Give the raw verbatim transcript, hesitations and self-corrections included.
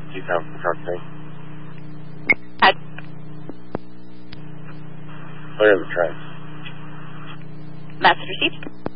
Keep down from truck thing. Hi. Clear the tracks. Message received.